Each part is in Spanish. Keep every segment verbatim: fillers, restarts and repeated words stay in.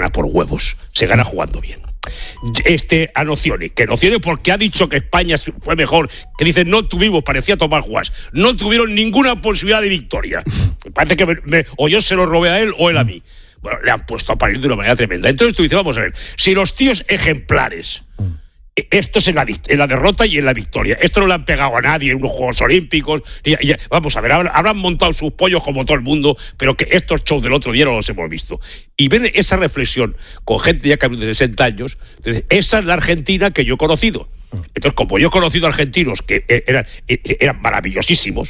gana por huevos, se gana jugando bien. Este a Nocioni, que Nocioni porque ha dicho que España fue mejor, que dice no tuvimos, parecía Tomás Guas, no tuvieron ninguna posibilidad de victoria. Me parece que me, me, o yo se lo robé a él o él a mí. Bueno, le han puesto a parir de una manera tremenda. Entonces tú dices, vamos a ver, si los tíos ejemplares, esto es en la, en la derrota y en la victoria, esto no le han pegado a nadie en unos Juegos Olímpicos, y, y, vamos a ver, habrán montado sus pollos como todo el mundo, pero que estos shows del otro día no los hemos visto. Y ven esa reflexión con gente ya que ha de sesenta años, entonces, esa es la Argentina que yo he conocido. Entonces, como yo he conocido argentinos que eran, eran maravillosísimos,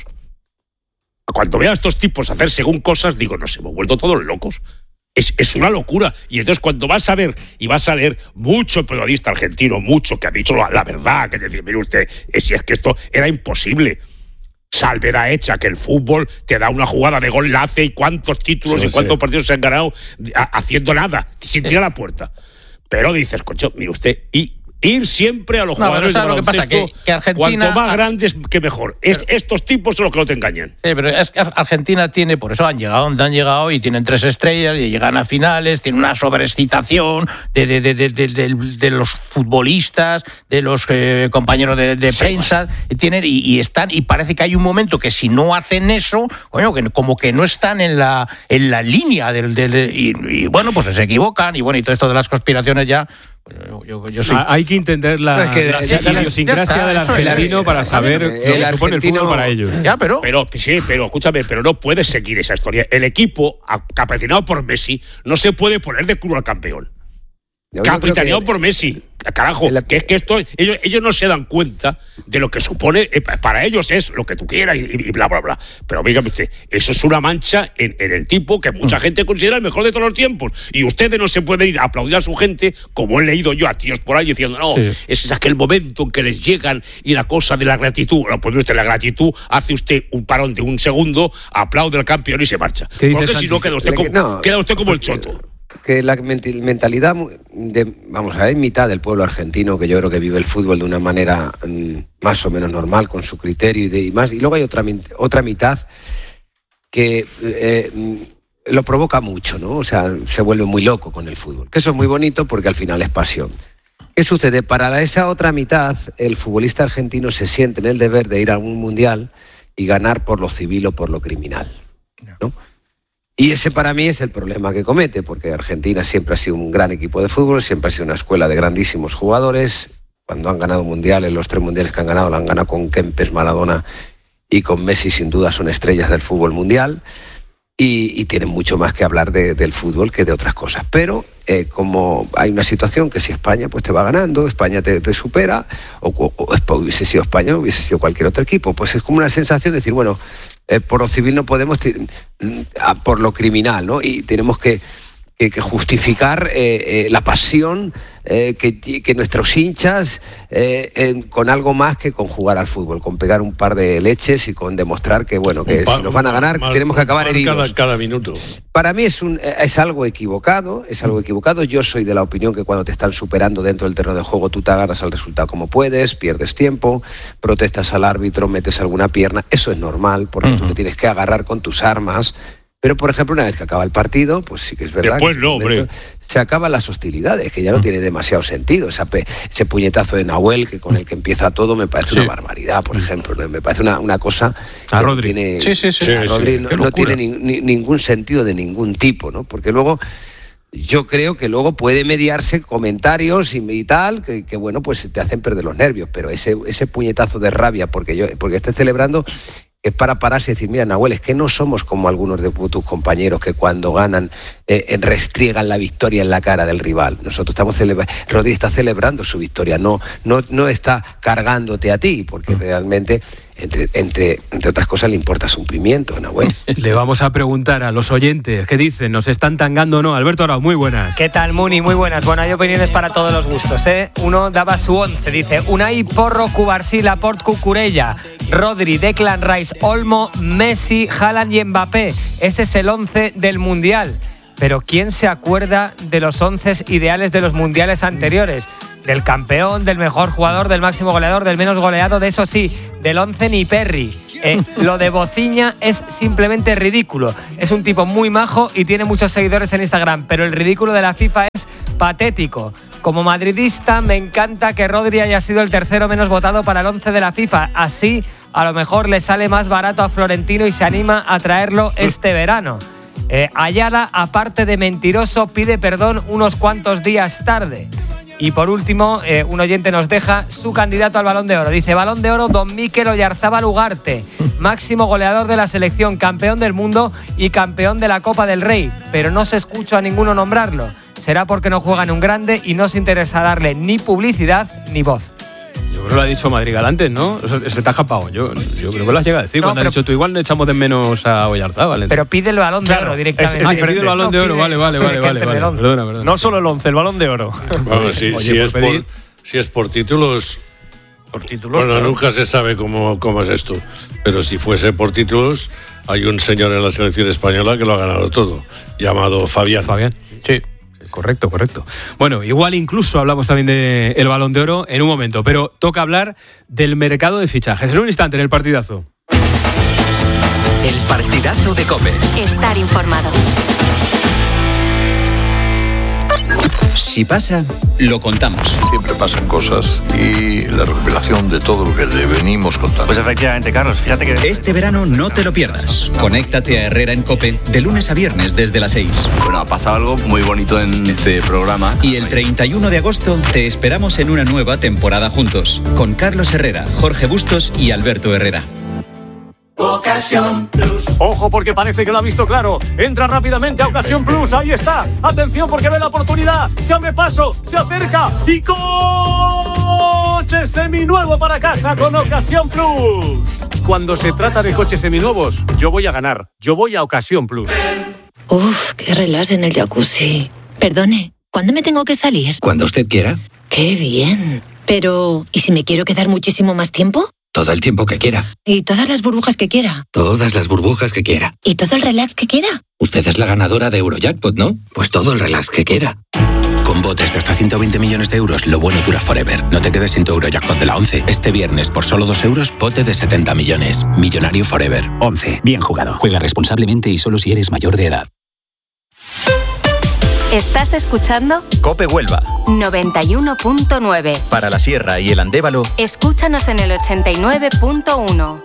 cuando veo a estos tipos hacer según cosas, digo, nos hemos vuelto todos locos. Es, es una locura. Y entonces cuando vas a ver y vas a leer mucho periodista argentino, mucho, que ha dicho la, la verdad, que decir, mire usted, es, si es que esto era imposible. Salvedad hecha que el fútbol te da una jugada de gol, la hace, y cuántos títulos sí, y cuántos sí. partidos se han ganado a, haciendo nada, sin tirar a la puerta. Pero dices, coño, mire usted, y ir siempre a los no, jugadores de baloncesto, lo que pasa, que, que Argentina, cuanto más grandes que mejor. Es, estos tipos son los que no te engañan. Sí, pero es que Argentina tiene, por eso han llegado donde han llegado y tienen tres estrellas y llegan a finales, tienen una sobreexcitación de, de, de, de, de, de, de los futbolistas, de los eh, compañeros de, de sí, prensa, bueno. tienen y, y están y parece que hay un momento que si no hacen eso, bueno, que como que no están en la en la línea del, del, del y, y bueno, pues se equivocan y bueno, y todo esto de las conspiraciones ya. Yo, yo, yo soy... Hay que entender la, no, es que, la, la, la idiosincrasia del argentino para saber lo que supone el fútbol para ellos. Ya, pero... pero sí, pero escúchame, pero no puedes seguir esa historia. El equipo, capitaneado por Messi, no se puede poner de culo al campeón. Yo capitaneado que... por Messi. Carajo, la... que es que esto, ellos, ellos no se dan cuenta de lo que supone, eh, para ellos es lo que tú quieras y, y bla, bla, bla. Pero dígame usted, eso es una mancha en, en el tipo que mucha mm. gente considera el mejor de todos los tiempos. Y ustedes no se pueden ir a aplaudir a su gente, como he leído yo a tíos por ahí diciendo, no, sí. ese es aquel momento en que les llegan y la cosa de la gratitud. No, pues usted, la gratitud hace usted un parón de un segundo, aplaude al campeón y se marcha. Porque si no, queda usted, como, no, queda usted como el choto. Que la mentalidad de, vamos a ver, hay mitad del pueblo argentino que yo creo que vive el fútbol de una manera mmm, más o menos normal, con su criterio y, de, y más, y luego hay otra, otra mitad que eh, lo provoca mucho, ¿no? O sea, se vuelve muy loco con el fútbol, que eso es muy bonito porque al final es pasión. ¿Qué sucede? Para esa otra mitad, el futbolista argentino se siente en el deber de ir a un mundial y ganar por lo civil o por lo criminal, ¿no? Y ese para mí es el problema que comete, porque Argentina siempre ha sido un gran equipo de fútbol, siempre ha sido una escuela de grandísimos jugadores. Cuando han ganado mundiales, los tres mundiales que han ganado, lo han ganado con Kempes, Maradona y con Messi, sin duda son estrellas del fútbol mundial. Y, y tienen mucho más que hablar de, del fútbol que de otras cosas. Pero eh, como hay una situación que si España pues te va ganando, España te, te supera, o, o, o hubiese sido España o hubiese sido cualquier otro equipo, pues es como una sensación de decir, bueno, eh, por lo civil no podemos, por lo criminal, ¿no? Y tenemos que, que, que justificar eh, eh, la pasión eh, que, que nuestros hinchas eh, eh, con algo más que con jugar al fútbol, con pegar un par de leches y con demostrar que bueno que pa, si nos van a ganar mal, tenemos que acabar heridos cada, cada minuto. Para mí es un es algo equivocado, es algo equivocado. Yo soy de la opinión que cuando te están superando dentro del terreno de juego tú te agarras al resultado como puedes, pierdes tiempo, protestas al árbitro, metes alguna pierna, eso es normal porque uh-huh. tú te tienes que agarrar con tus armas. Pero, por ejemplo, una vez que acaba el partido, pues sí que es verdad Después que no, hombre. se acaban las hostilidades, que ya no tiene demasiado sentido. Esa pe- ese puñetazo de Nahuel, que con el que empieza todo, me parece sí. una barbaridad, por ejemplo. ¿no? Me parece una, una cosa a que Rodri. no tiene, sí, sí, sí. A Rodri sí, no, no tiene ni, ni, ningún sentido de ningún tipo, ¿no? Porque luego... Yo creo que luego puede mediarse comentarios y, y tal, que, que bueno, pues te hacen perder los nervios, pero ese, ese puñetazo de rabia porque yo porque esté celebrando es para pararse y decir, mira, Nahuel, es que no somos como algunos de tus compañeros que cuando ganan eh, restriegan la victoria en la cara del rival. Nosotros estamos celebrando, Rodri está celebrando su victoria, no, no, no está cargándote a ti, porque realmente... Entre, entre, entre otras cosas le importas un pimiento, Nahuel. Le vamos a preguntar a los oyentes qué dicen, ¿nos están tangando o no? Alberto Arau, muy buenas. ¿Qué tal, Muni? Muy buenas. Bueno, hay opiniones para todos los gustos, ¿eh? Uno daba su once, dice Unai, Porro, Cubarsí, Laporte, Cucurella, Rodri, Declan Rice, Olmo, Messi, Haaland y Mbappé. Ese es el once del Mundial. Pero ¿quién se acuerda de los once ideales de los mundiales anteriores? Del campeón, del mejor jugador, del máximo goleador, del menos goleado, de eso sí, del once ni Perry. Eh, lo de Bociña es simplemente ridículo. Es un tipo muy majo y tiene muchos seguidores en Instagram, pero el ridículo de la FIFA es patético. Como madridista, me encanta que Rodri haya sido el tercero menos votado para el once de la FIFA. Así, a lo mejor le sale más barato a Florentino y se anima a traerlo este verano. Eh, Ayala, aparte de mentiroso, pide perdón unos cuantos días tarde. Y por último, eh, un oyente nos deja su candidato al Balón de Oro. Dice: Balón de Oro, don Mikel Oyarzábal Ugarte, máximo goleador de la selección, campeón del mundo y campeón de la Copa del Rey. Pero no se escucha a ninguno nombrarlo. Será porque no juega en un grande y no se interesa darle ni publicidad ni voz. Yo creo que lo ha dicho Madrigal antes, ¿no? Se te ha escapado. Yo, yo creo que lo has llegado a decir. No, cuando pero, has dicho tú, igual le echamos de menos a Oyarzábal. Pero pide el Balón de Oro directamente. Ah, pide el Balón de Oro, vale, vale, vale. vale, vale. Perdona, perdona. No solo el once, el Balón de Oro. Bueno, si, Oye, si, por es pedir... por, si es por títulos... Por títulos, Bueno, claro. nunca se sabe cómo, cómo es esto. Pero si fuese por títulos, hay un señor en la selección española que lo ha ganado todo, llamado Fabián. Fabián. Sí. Correcto, correcto. Bueno, igual incluso hablamos también del Balón de Oro en un momento, pero toca hablar del mercado de fichajes. En un instante, en el partidazo. El partidazo de COPE. Estar informado. Si pasa, lo contamos. Siempre pasan cosas y la recopilación de todo lo que le venimos contando. Pues efectivamente, Carlos, fíjate que... Este verano no te lo pierdas. Conéctate a Herrera en COPE de lunes a viernes desde las seis. Bueno, ha pasado algo muy bonito en este programa. Y el treinta y uno de agosto te esperamos en una nueva temporada juntos, con Carlos Herrera, Jorge Bustos y Alberto Herrera. Ocasión Plus. Ojo, porque parece que lo ha visto claro. Entra rápidamente a Ocasión Plus. Ahí está. Atención, porque ve la oportunidad. Se abre paso, se acerca. Y coche seminuevo para casa con Ocasión Plus. Cuando se trata de coches seminuevos, yo voy a ganar. Yo voy a Ocasión Plus. Uf, qué relax en el jacuzzi. Perdone, ¿cuándo me tengo que salir? Cuando usted quiera. Qué bien. Pero, ¿y si me quiero quedar muchísimo más tiempo? Todo el tiempo que quiera. ¿Y todas las burbujas que quiera? Todas las burbujas que quiera. ¿Y todo el relax que quiera? Usted es la ganadora de Eurojackpot, ¿no? Pues todo el relax que quiera. Con botes de hasta ciento veinte millones de euros, lo bueno dura forever. No te quedes sin tu Eurojackpot de la once. Este viernes, por solo dos euros, bote de setenta millones. Millonario forever. once. Bien jugado. Juega responsablemente y solo si eres mayor de edad. ¿Estás escuchando? COPE Huelva. noventa y uno punto nueve. Para la Sierra y el Andévalo. Escúchanos en el ochenta y nueve punto uno.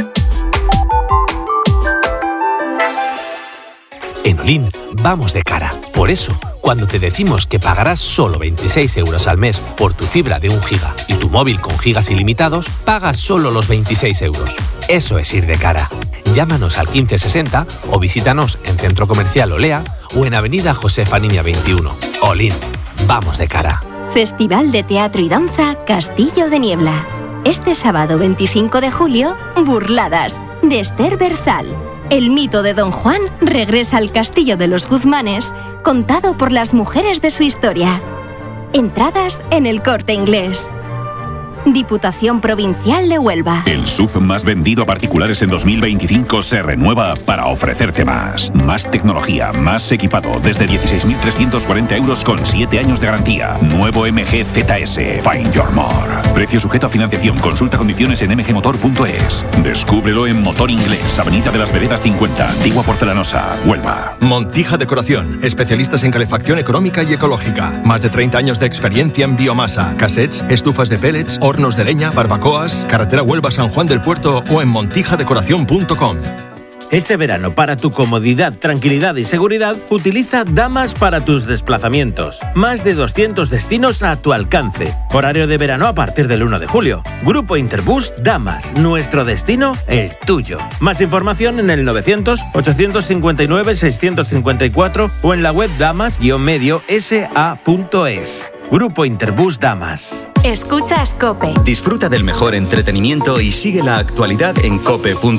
En Olin vamos de cara. Por eso, cuando te decimos que pagarás solo veintiséis euros al mes por tu fibra de un giga y tu móvil con gigas ilimitados, pagas solo los veintiséis euros. Eso es ir de cara. Llámanos al quince sesenta o visítanos en Centro Comercial Olea o en Avenida Josefa Niña veintiuno. Olin, vamos de cara. Festival de Teatro y Danza Castillo de Niebla. Este sábado veinticinco de julio, Burladas, de Esther Berzal. El mito de Don Juan regresa al Castillo de los Guzmanes, contado por las mujeres de su historia. Entradas en El Corte Inglés. Diputación Provincial de Huelva. El S U V más vendido a particulares en dos mil veinticinco se renueva para ofrecerte más. Más tecnología, más equipado, desde dieciséis mil trescientos cuarenta euros con siete años de garantía. Nuevo M G Z S. Find your more. Precio sujeto a financiación. Consulta condiciones en m g motor punto es. Descúbrelo en Motor Inglés, Avenida de las Veredas cincuenta, Antigua Porcelanosa, Huelva. Montija Decoración. Especialistas en calefacción económica y ecológica. Más de treinta años de experiencia en biomasa. Cassettes, estufas de pellets, hornos de leña, barbacoas, carretera Huelva-San Juan del Puerto o en montija decoración punto com. Este verano, para tu comodidad, tranquilidad y seguridad, utiliza Damas para tus desplazamientos. Más de doscientos destinos a tu alcance. Horario de verano a partir del uno de julio. Grupo Interbús Damas. Nuestro destino, el tuyo. Más información en el novecientos, ochocientos cincuenta y nueve, seiscientos cincuenta y cuatro o en la web damas guion medio s a punto es. Grupo Interbús Damas. Escuchas COPE. Disfruta del mejor entretenimiento y sigue la actualidad en cope punto es.